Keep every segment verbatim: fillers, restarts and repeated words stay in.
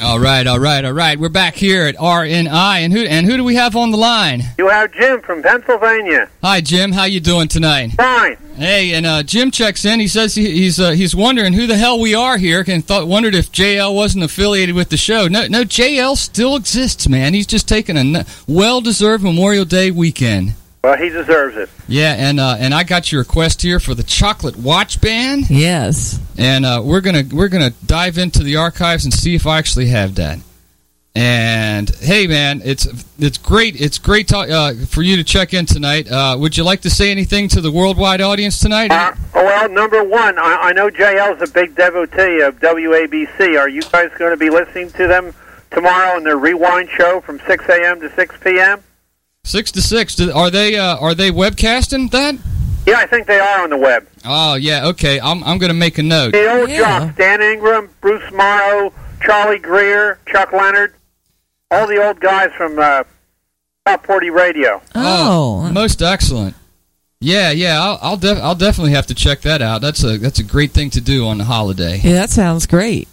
All right, all right, all right. We're back here at R N I, and who and who do we have on the line? You have Jim from Pennsylvania. Hi, Jim. How you doing tonight? Fine. Hey, and uh, Jim checks in. He says he, he's uh, he's wondering who the hell we are here, and thought wondered if J L wasn't affiliated with the show. No, no, J L still exists, man. He's just taking a well-deserved Memorial Day weekend. Well, he deserves it. Yeah, and uh, and I got your request here for the Chocolate Watch Band. Yes. And uh, we're gonna we're gonna dive into the archives and see if I actually have that. And hey, man, it's it's great it's great to, uh, for you to check in tonight. Uh, would you like to say anything to the worldwide audience tonight? Uh, well, number one, I, I know J L's a big devotee of W A B C. Are you guys going to be listening to them tomorrow in their Rewind show from six a.m. to six p.m.? Six to six. Are they uh, are they webcasting that? Yeah, I think they are on the web. Oh yeah, okay. I'm I'm going to make a note. The old Yeah. jocks: Dan Ingram, Bruce Morrow, Charlie Greer, Chuck Leonard, all the old guys from uh, Top forty Radio. Oh, most excellent. Yeah, yeah. I'll I'll, def- I'll definitely have to check that out. That's a that's a great thing to do on the holiday. yeah, that sounds great.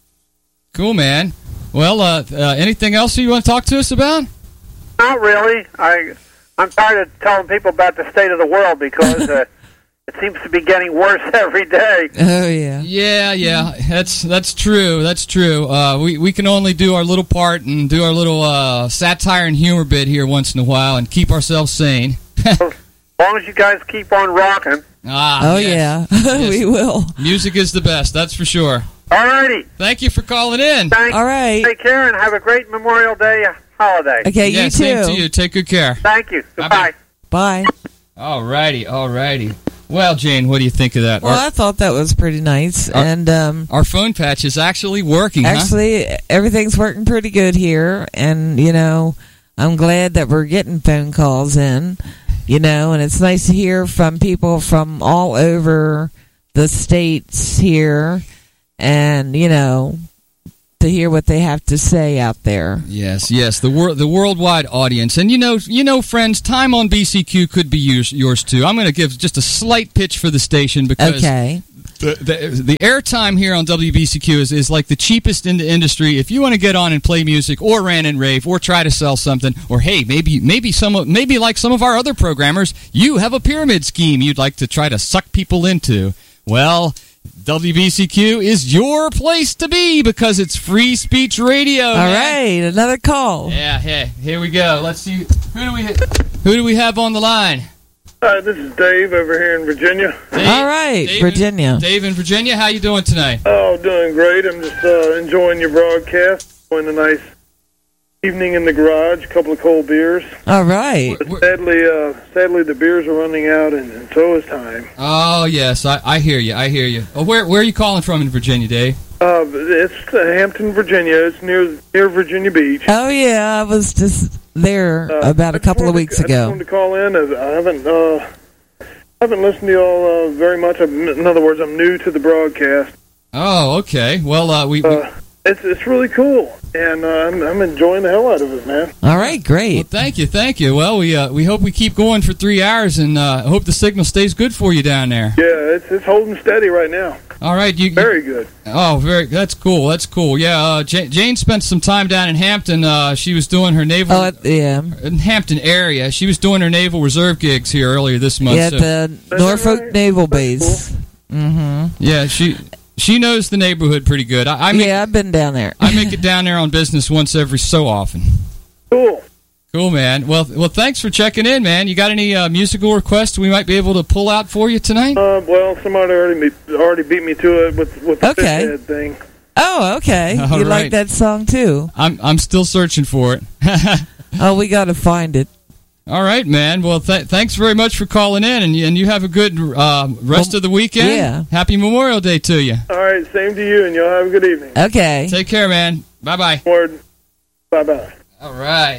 Cool, man. Well, uh, uh, anything else you want to talk to us about? Not really. I, I'm tired of telling people about the state of the world because uh, it seems to be getting worse every day. Oh, yeah. Yeah, yeah. That's that's true. That's true. Uh, we we can only do our little part and do our little uh, satire and humor bit here once in a while and keep ourselves sane. As long as you guys keep on rocking. Ah, Oh, yes. yeah. Yes. We will. Music is the best. That's for sure. All righty. Thank you for calling in. Thanks. All right. Take care and have a great Memorial Day holiday. Okay, Yeah, you same too. to you. Take good care. Thank you. Bye-bye. Goodbye. Bye. All righty, all righty. Well, Jane, what do you think of that? Well, our, I thought that was pretty nice. Our- and um, our phone patch is actually working, huh? actually, everything's working pretty good here. And, you know, I'm glad that we're getting phone calls in, you know, and it's nice to hear from people from all over the states here and, you know, to hear what they have to say out there. Yes, yes, the wor- the worldwide audience, and you know, you know, friends, time on B C Q could be yours, yours too. I'm going to give just a slight pitch for the station because Okay. the the, the airtime here on W B C Q is, is like the cheapest in the industry. If you want to get on and play music, or rant and rave, or try to sell something, or hey, maybe maybe some of, maybe like some of our other programmers, you have a pyramid scheme you'd like to try to suck people into. Well, W B C Q is your place to be because it's free speech radio. All man. right, another call. Yeah, hey, here we go. Let's see who do we who do we have on the line? Hi, this is Dave over here in Virginia. Dave, All right, Dave Virginia. In, Dave in Virginia, how you doing tonight? Oh, doing great. I'm just uh, enjoying your broadcast. Enjoying a nice evening in the garage. A couple of cold beers. All right. But sadly, uh, sadly, the beers are running out, and, and so is time. Oh yes, I, I hear you. I hear you. Oh, where where are you calling from in Virginia, Dave? Uh, it's uh, Hampton, Virginia. It's near near Virginia Beach. Oh, yeah, I was just there Uh, about I a just couple of wanted weeks to, I just ago. wanted to call in. As I haven't uh, haven't listened to y'all uh, very much. I'm, in other words, I'm new to the broadcast. Oh, okay. Well, uh, we, we Uh, it's it's really cool, and uh, I'm I'm enjoying the hell out of it, man. All right, well, great. thank you, thank you. Well, we uh, we hope we keep going for three hours, and uh, hope the signal stays good for you down there. Yeah, it's it's holding steady right now. All right, you. you Very good. Oh, very. That's cool. That's cool. Yeah, uh, J- Jane spent some time down in Hampton. Uh, she was doing her naval Oh, at- yeah. in Hampton area. She was doing her naval reserve gigs here earlier this month. Yeah, at so- the Norfolk right? Naval That's Base. Mm-hmm. yeah, she she knows the neighborhood pretty good. I, I make Yeah, I've been down there. I make it down there on business once every so often. Cool. Cool, man. Well, well, thanks for checking in, man. You got any uh, musical requests we might be able to pull out for you tonight? Uh, well, somebody already be, already beat me to it with with the Okay. fish head thing. Oh, okay. All you right. like that song, too? I'm I'm still searching for it. Oh, we got to find it. All right, man. Well, th- thanks very much for calling in, and you, and you have a good uh, rest Well, of the weekend. yeah. Happy Memorial Day to you. All right, same to you, and y'all have a good evening. Okay. Take care, man. Bye bye. Word. Bye bye. All right.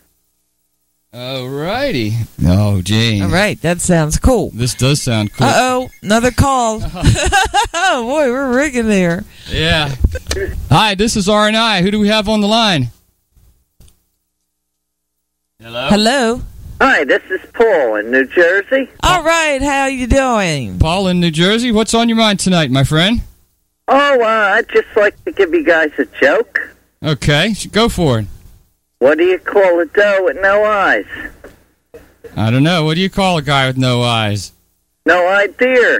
All righty. Oh, Jane. All right, that sounds cool. This does sound cool. Uh-oh, another call. Oh, boy, we're rigging there. Yeah. Hi, this is R and I. Who do we have on the line? Hello. Hello. Hi, this is Paul in New Jersey. All right, how you doing? Paul in New Jersey. What's on your mind tonight, my friend? Oh, uh, I'd just like to give you guys a joke. Okay, go for it. What do you call a doe with no eyes? I don't know. What do you call a guy with no eyes? No idea.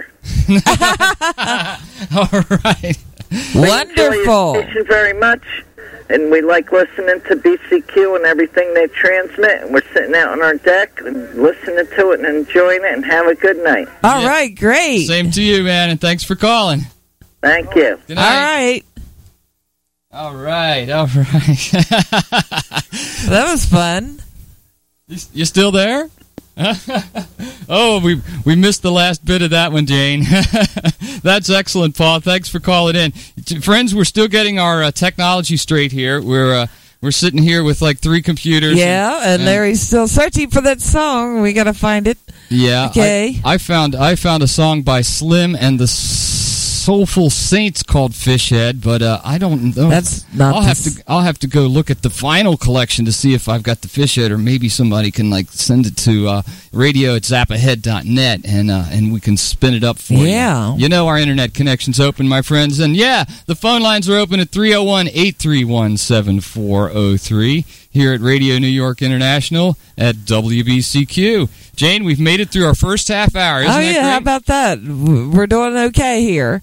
All right. Wonderful. Thank you very much. And we like listening to B C Q and everything they transmit. And we're sitting out on our deck and listening to it and enjoying it. And have a good night. All Yeah. right, great. Same to you, man, and thanks for calling. Thank you. Good All night. right. All right. All right. That was fun. You, you still there? Oh, we we missed the last bit of that one, Jane. That's excellent, Paul. Thanks for calling in, friends. We're still getting our uh, technology straight here. We're uh, we're sitting here with like three computers. Yeah, and, and Larry's still searching for that song. We got to find it. Yeah. Okay. I, I found I found a song by Slim and the Soulful Saints called Fishhead, but uh, I don't know. That's not. I'll have to I'll have to go look at the vinyl collection to see if I've got the Fishhead, or maybe somebody can like send it to uh, radio at zappahead dot net and uh, and we can spin it up for Yeah. you. You know our internet connection's open, my friends, and yeah, the phone lines are open at three oh one, eight three one, seven four oh three here at Radio New York International at W B C Q. Jane, we've made it through our first half hour. Isn't oh, that yeah, great? how about that? We're doing okay here.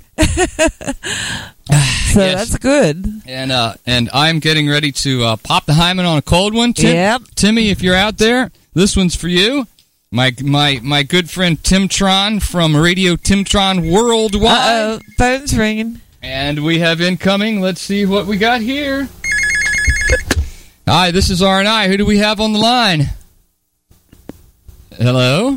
So Yes. that's good. And uh, and I'm getting ready to uh, pop the hymen on a cold one. Tim, Yep. Timmy, if you're out there, this one's for you. My my my good friend Tim Tron from Radio Timtron Worldwide. Uh-oh, phone's ringing. And we have incoming. Let's see what we got here. Hi, this is R and I. Who do we have on the line? Hello?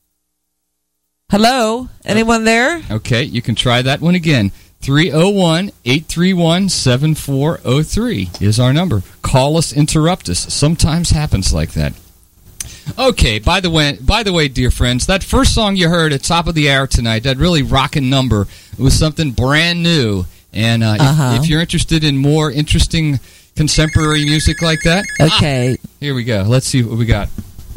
Hello? Anyone there? Okay, you can try that one again. three oh one, eight three one, seven four oh three is our number. Call us, interrupt us. Sometimes happens like that. Okay, by the way, by the way, dear friends, that first song you heard at top of the hour tonight, that really rockin' number, was something brand new. And uh, Uh-huh. if, if you're interested in more interesting contemporary music like that, Okay. ah, here we go. Let's see what we got.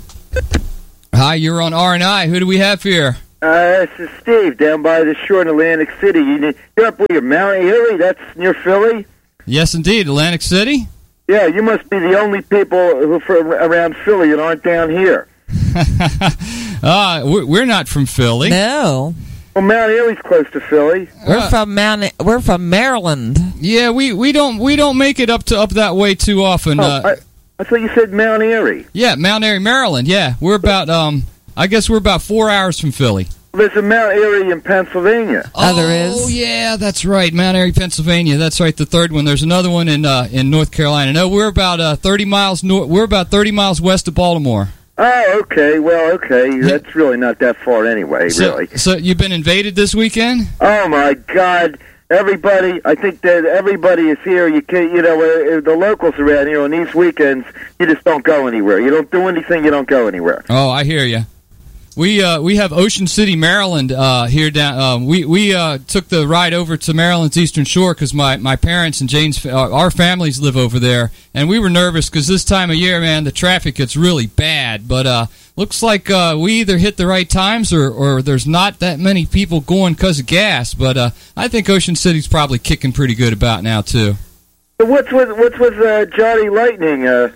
Hi, you're on R and I. Who do we have here? Uh, this is Steve down by the shore in Atlantic City. You, you're up where? Mount Airy? That's near Philly? Yes, indeed. Atlantic City? Yeah, you must be the only people who are from around Philly that aren't down here. uh, we're, we're not from Philly. No. Well, Mount Airy's close to Philly. We're Uh, from Mount. We're from Maryland. Yeah, we, we don't we don't make it up to up that way too often. Oh, uh, I, I thought you said Mount Airy. yeah, Mount Airy, Maryland. Yeah, we're about um I guess we're about four hours from Philly. There's a Mount Airy in Pennsylvania. Oh, there is? Oh yeah, that's right, Mount Airy, Pennsylvania. That's right, the third one. There's another one in uh, in North Carolina. No, we're about uh, thirty miles north. We're about thirty miles west of Baltimore. Oh, okay. Well, okay. That's really not that far anyway, So, really. so you've been invaded this weekend? Oh, my God. Everybody, I think that everybody is here. You can, you know, uh, the locals around here on these weekends, you just don't go anywhere. You don't do anything, you don't go anywhere. Oh, I hear you. We uh, we have Ocean City, Maryland uh, here down. Uh, we we uh, took the ride over to Maryland's Eastern Shore because my, my parents and Jane's uh, our families live over there, and we were nervous because this time of year, man, the traffic gets really bad. But uh, looks like uh, we either hit the right times or, or there's not that many people going because of gas. But uh, I think Ocean City's probably kicking pretty good about now too. So what's with what's with uh, Johnny Lightning? Uh,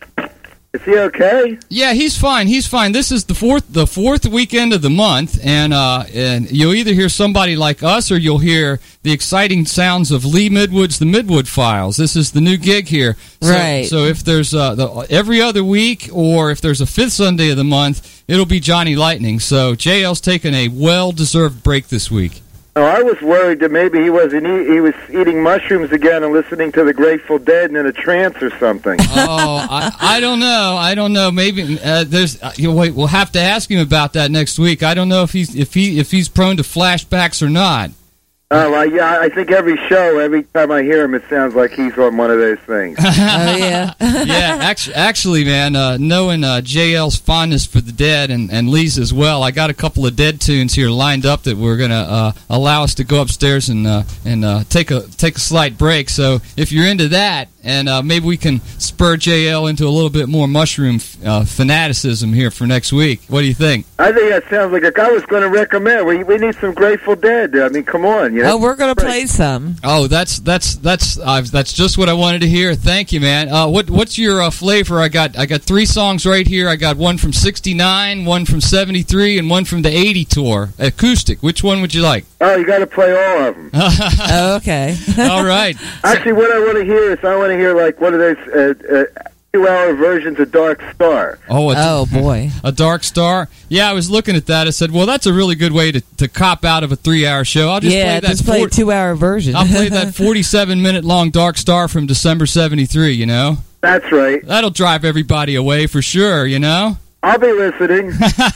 is he okay? Yeah, he's fine. He's fine. This is the fourth the fourth weekend of the month, and uh, and you'll either hear somebody like us or you'll hear the exciting sounds of Lee Midwood's The Midwood Files. This is the new gig here. So, Right. So if there's uh, the, every other week or if there's a fifth Sunday of the month, it'll be Johnny Lightning. So J L's taking a well-deserved break this week. Oh, I was worried that maybe he wasn't eat, he was eating mushrooms again and listening to the Grateful Dead and in a trance or something. Oh, I, I don't know. I don't know. Maybe uh, there's. Uh, you know, wait, we'll have to ask him about that next week. I don't know if he's if he if he's prone to flashbacks or not. Oh, I, yeah, I think every show, every time I hear him, it sounds like he's on one of those things. Oh yeah. Yeah, actually, actually, man, uh, knowing uh, J L's fondness for the Dead and, and Lee's as well, I got a couple of Dead tunes here lined up that we're gonna uh, allow us to go upstairs and uh, and uh, take a take a slight break. So if you're into that, and uh, maybe we can spur J L into a little bit more mushroom uh, fanaticism here for next week. What do you think? I think that sounds like a, I was going to recommend. We we need some Grateful Dead. I mean, come on. You know? Oh, we're going to Right. play some. Oh, that's that's that's uh, that's just what I wanted to hear. Thank you, man. Uh, what what's your uh, flavor? I got I got three songs right here. I got one from sixty-nine, one from seventy-three, and one from the eighty tour, acoustic. Which one would you like? Oh, you got to play all of them. Oh, okay. All right. Actually, what I want to hear is I want to hear like one of those uh, uh, two-hour versions of Dark Star. Oh, it's Oh, boy. a Dark Star. Yeah, I was looking at that. I said, well, that's a really good way to, to cop out of a three-hour show. I'll just Yeah, play that. just play a four- two-hour version. I'll play that forty-seven minute long Dark Star from December seventy-three. You know, That's right. that'll drive everybody away for sure. You know. I'll be listening,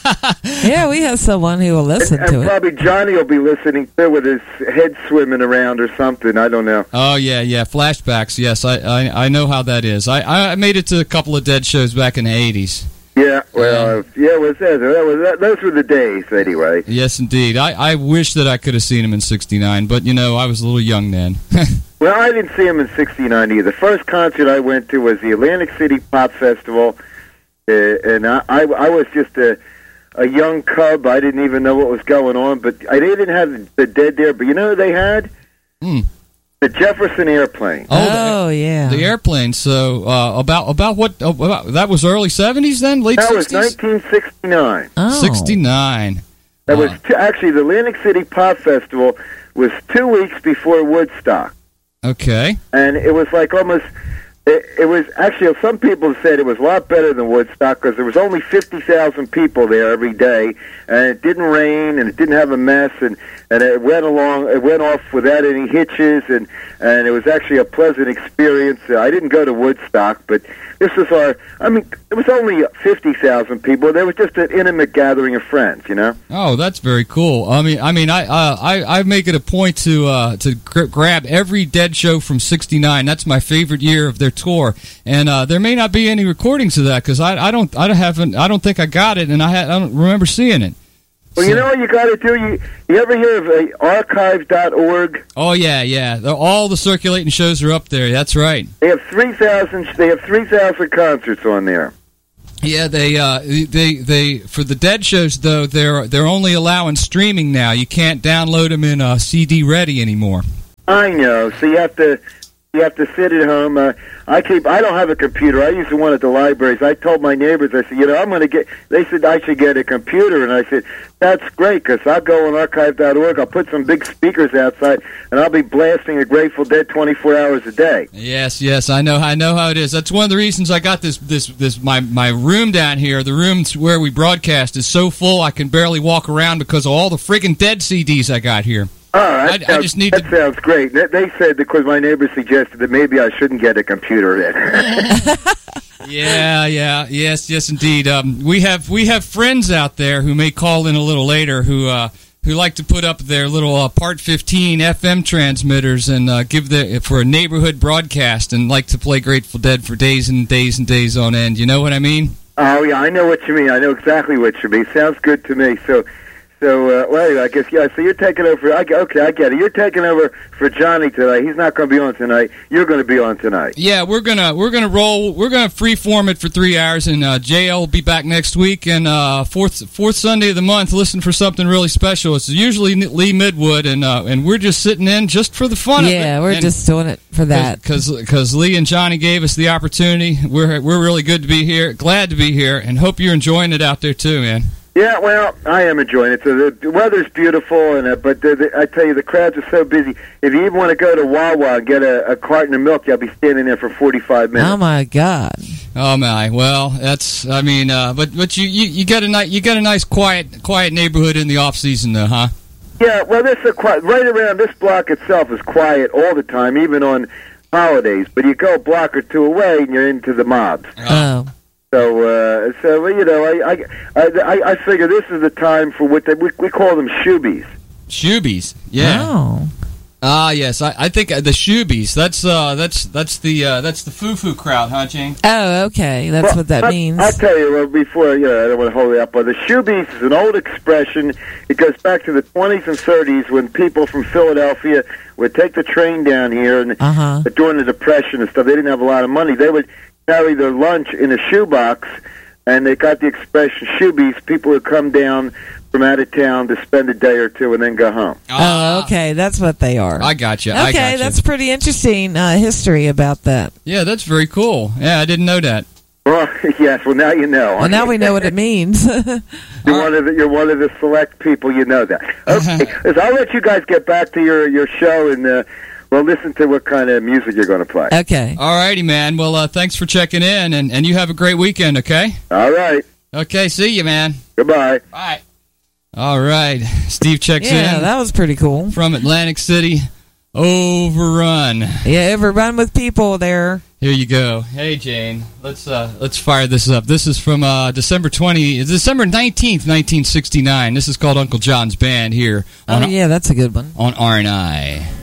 Yeah, we have someone who will listen and to it. probably Johnny will be listening too with his head swimming around or something. I don't know. Oh yeah, yeah. Flashbacks. Yes, I, I I know how that is. I I made it to a couple of Dead shows back in the eighties. Yeah, well, uh, yeah, it was that. that, was, that those were the days, anyway. Yes, indeed. I, I wish that I could have seen him in sixty-nine, but you know I was a little young then. Well, I didn't see him in sixty-nine either. The first concert I went to was the Atlantic City Pop Festival, uh, and I, I, I was just a, a young cub. I didn't even know what was going on, but I didn't have the Dead there. But you know who they had? Hmm. The Jefferson Airplane. Oh, the- Oh, yeah. The airplane. So uh, about about what? Oh, about, that was early seventies then, late That was sixties. nineteen sixty-nine. Oh. Sixty-nine. That Uh, was two, actually the Atlantic City Pop Festival was two weeks before Woodstock. Okay. And it was like almost, it, it was actually, some people said it was a lot better than Woodstock because there was only fifty thousand people there every day, and it didn't rain, and it didn't have a mess, and, and it went along, it went off without any hitches, and, and it was actually a pleasant experience. Uh, I didn't go to Woodstock, but this was our, I mean, it was only fifty thousand people. There was just an intimate gathering of friends, you know? Oh, that's very cool. I mean, I mean, I uh, I, I make it a point to uh, to gr- grab every Dead show from sixty-nine. That's my favorite year of their tour, and uh, there may not be any recordings of that because I, I don't I don't haven't I don't think I got it, and I, ha- I don't remember seeing it. Well, So- you know what you got to do? You, you ever hear of uh, archive dot org? Oh yeah, yeah. The- All the circulating shows are up there. That's right. They have three thousand. They have three thousand concerts on there. Yeah, they uh, they they for the Dead shows though they're they're only allowing streaming now. You can't download them in uh, C D ready anymore. I know. So you have to you have to sit at home. Uh, I keep. I don't have a computer. I use the one at the libraries. I told my neighbors. I said, you know, I'm going to get. They said I should get a computer, and I said that's great because I'll go on archive dot org. I'll put some big speakers outside, and I'll be blasting the Grateful Dead twenty-four hours a day. Yes, yes, I know. I know how it is. That's one of the reasons I got this this this my my room down here. The room where we broadcast is so full I can barely walk around because of all the friggin' Dead C Ds I got here. Oh, that, I- I sounds, just need that to- sounds great. They, they said because my neighbor suggested that maybe I shouldn't get a computer then. Yeah, yeah, yes, yes, indeed. Um, we have we have friends out there who may call in a little later who uh, who like to put up their little uh, Part fifteen F M transmitters and uh, give the for a neighborhood broadcast and like to play Grateful Dead for days and days and days on end. You know what I mean? Oh yeah, I know what you mean. I know exactly what you mean. Sounds good to me. So, so uh, well, anyway, I guess yeah. So you're taking over. I, okay, I get it. You're taking over for Johnny tonight. He's not going to be on tonight. You're going to be on tonight. Yeah, we're gonna we're gonna roll. We're gonna freeform it for three hours, and uh, J L will be back next week. And uh, fourth fourth Sunday of the month, listen for something really special. It's usually Lee Midwood, and uh, and we're just sitting in just for the fun of it. Yeah, we're And just doing it for that. because Lee and Johnny gave us the opportunity. We're we're really good to be here, glad to be here, and hope you're enjoying it out there too, man. Yeah, well, I am enjoying it. So the, the weather's beautiful, and uh, but the, the, I tell you, the crowds are so busy. If you even want to go to Wawa and get a, a carton of milk, you'll be standing there for forty-five minutes. Oh, my God. Oh my! Well, that's I mean, uh, but but you, you, you got a nice you got a nice quiet quiet neighborhood in the off season though, huh? Yeah, well, this is quiet. Right around this block itself is quiet all the time, even on holidays. But you go a block or two away, and you're into the mobs. Oh. So, uh, so you know, I, I, I, I figure this is the time for what they, we, we call them shoobies. Shoebies, yeah. Oh. Ah, yes. I, I think uh, the Shoebies. That's uh, that's that's the uh, that's the foo-foo crowd, huh, Jane? Oh, okay. That's Well, what that I, means. I'll tell you, well, before, you know, I don't want to hold it up, but the shoebies is an old expression. It goes back to the twenties and thirties when people from Philadelphia would take the train down here, and Uh-huh. during the Depression and stuff, they didn't have a lot of money. They would carry their lunch in a shoebox, and they got the expression shoebies. People would come down from out of town to spend a day or two and then go home. Oh, okay, that's what they are. I got you. Okay, I got you. that's pretty interesting uh, history about that. Yeah, that's very cool. Yeah, I didn't know that. Well, yes. Well, now you know. Well, now we know what it means. You're one of the you're one of the select people. You know that. Okay, so I'll let you guys get back to your your show and uh, well, listen to what kind of music you're going to play. Okay. All righty, man. Well, uh, thanks for checking in, and, and you have a great weekend. Okay. All right. Okay. See you, man. Goodbye. Bye. All right. Steve checks Yeah, in. that was pretty cool. From Atlantic City, Overrun. Yeah, Overrun with people there. Here you go. Hey, Jane. Let's uh, let's fire this up. This is from uh, December twentieth, December nineteenth, nineteen sixty-nine. This is called Uncle John's Band here. Oh, on, yeah, that's a good one. on R and I.